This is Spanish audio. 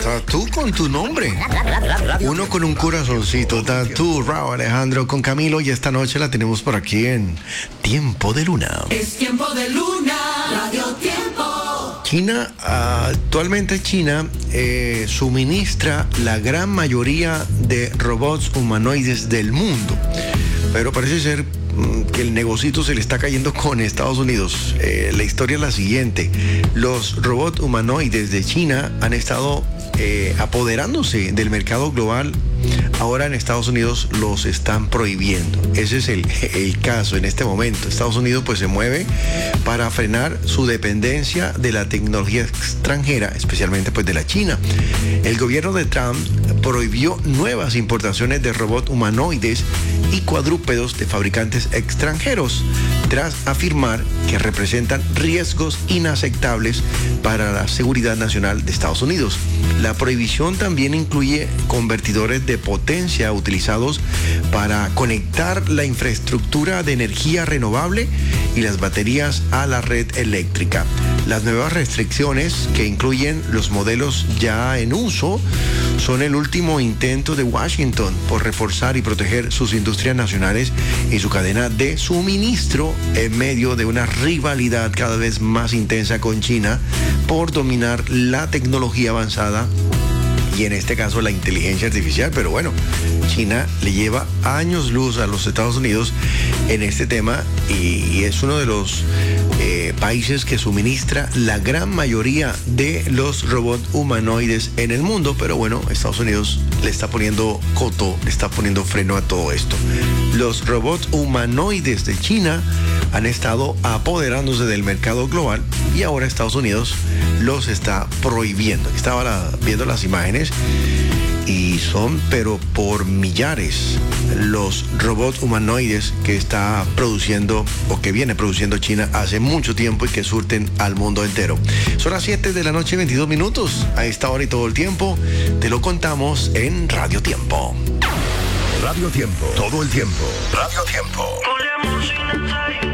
Tatú con tu nombre. Uno con un corazoncito. Tatú, Rauw Alejandro con Camilo. Y esta noche la tenemos por aquí en Tiempo de Luna. Es Tiempo de Luna, Radio Tiempo. China, actualmente China suministra la gran mayoría de robots humanoides del mundo. Pero parece ser que el negocito se le está cayendo con Estados Unidos. La historia es la siguiente. Los robots humanoides de China han estado apoderándose del mercado global. Ahora en Estados Unidos los están prohibiendo. Ese es el caso en este momento. Estados Unidos pues se mueve para frenar su dependencia de la tecnología extranjera, especialmente pues de la China. El gobierno de Trump prohibió nuevas importaciones de robots humanoides y cuadrúpedos de fabricantes extranjeros, tras afirmar que representan riesgos inaceptables para la seguridad nacional de Estados Unidos. La prohibición también incluye convertidores de potencia utilizados para conectar la infraestructura de energía renovable y las baterías a la red eléctrica. Las nuevas restricciones, que incluyen los modelos ya en uso, son el último intento de Washington por reforzar y proteger sus industrias nacionales y su cadena de suministro en medio de una rivalidad cada vez más intensa con China por dominar la tecnología avanzada y en este caso la inteligencia artificial. Pero bueno, China le lleva años luz a los Estados Unidos en este tema y es uno de los países que suministra la gran mayoría de los robots humanoides en el mundo. Pero bueno, Estados Unidos le está poniendo coto, le está poniendo freno a todo esto. Los robots humanoides de China han estado apoderándose del mercado global y ahora Estados Unidos los está prohibiendo. Estaba viendo las imágenes y son pero por millares los robots humanoides que está produciendo o que viene produciendo China hace mucho tiempo y que surten al mundo entero. Son las 7 de la noche, 22 minutos. A esta hora y todo el tiempo te lo contamos en Radio Tiempo. Radio Tiempo, todo el tiempo. Radio Tiempo.